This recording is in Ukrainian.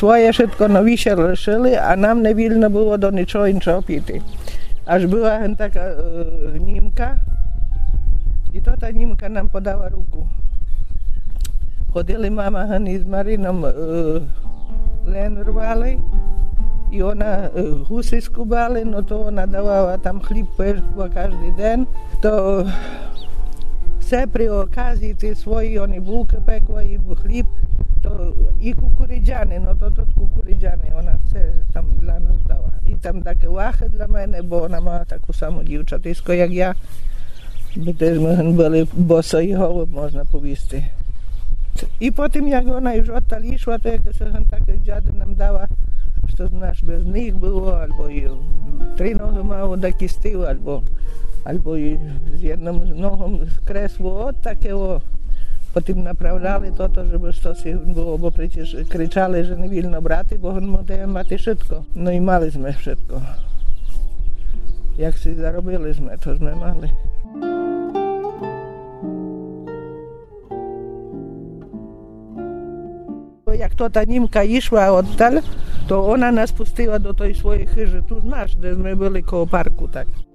своje wszystko nowisie лишили, а нам не вільно було до нічого піти. Аж була така німка, і то та німка нам подала руку. Ходили мама із Марином, лен рвали, і вона гуси скубали, но то вона давала там хліб пекла кожен день. То все при оказії ті свої, вони булки пекла і хліб, то і кукурудзяни, но то тут кукурудзяни, вона все там для нас дала. І там таке лахи для мене, бо вона мала таку саму дівчатиську, як я. Бо теж ми були босий голуб, можна повісти. І потім, як вона вже отталі йшла, то якось таке дядя нам дала, що наш без них було, або і 3 ноги мало до кістів, або і з одним ногом кресло, от таке. Потім направляли то, щоб щось було, бо кричали, що не вільно брати, бо він може мати швидко. Ну і мали ми швидко. Як си заробили ми, то ми мали. Як то та німка йшла отталь, то вона нас пустила до тої своєї хижі, тут знаєш, де ми були коло парку так.